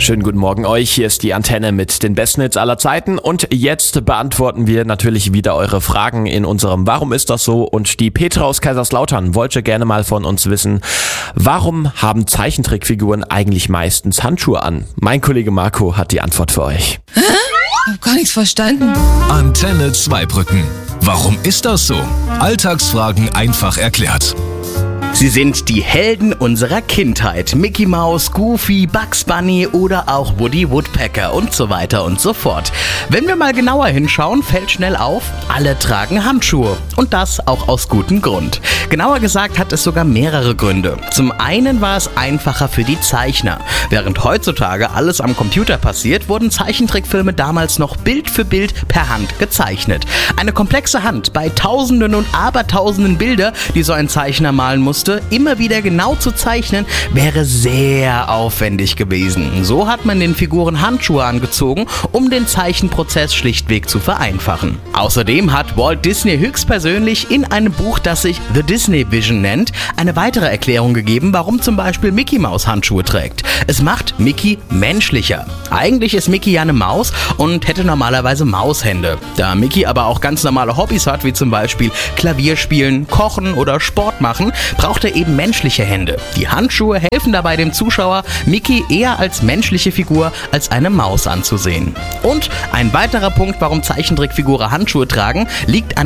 wunderschönen guten Morgen euch. Hier ist die Antenne mit den besten Hits aller Zeiten und jetzt beantworten wir natürlich wieder eure Fragen in unserem Warum ist das so? Und die Petra aus Kaiserslautern wollte gerne mal von uns wissen, warum haben Zeichentrickfiguren eigentlich meistens Handschuhe an? Mein Kollege Marco hat die Antwort für euch. Ich hab gar nichts verstanden. Antenne Zweibrücken. Warum ist das so? Alltagsfragen einfach erklärt. Sie sind die Helden unserer Kindheit. Mickey Mouse, Goofy, Bugs Bunny oder auch Woody Woodpecker und so weiter und so fort. Wenn wir mal genauer hinschauen, fällt schnell auf, alle tragen Handschuhe. Und das auch aus gutem Grund. Genauer gesagt hat es sogar mehrere Gründe. Zum einen war es einfacher für die Zeichner. Während heutzutage alles am Computer passiert, wurden Zeichentrickfilme damals noch Bild für Bild per Hand gezeichnet. Eine komplexe Hand bei Tausenden und Abertausenden Bilder, die so ein Zeichner malen musste, immer wieder genau zu zeichnen, wäre sehr aufwendig gewesen. So hat man den Figuren Handschuhe angezogen, um den Zeichenprozess schlichtweg zu vereinfachen. Außerdem hat Walt Disney höchstpersönlich in einem Buch, das sich The Disney Vision nennt, eine weitere Erklärung gegeben, warum zum Beispiel Mickey Mouse Handschuhe trägt. Es macht Mickey menschlicher. Eigentlich ist Mickey ja eine Maus und hätte normalerweise Maushände. Da Mickey aber auch ganz normale Hobbys hat, wie zum Beispiel Klavier spielen, kochen oder Sport machen, braucht er eben menschliche Hände. Die Handschuhe helfen dabei dem Zuschauer, Mickey eher als menschliche Figur als eine Maus anzusehen. Und ein weiterer Punkt, warum Zeichentrickfiguren Handschuhe tragen, liegt an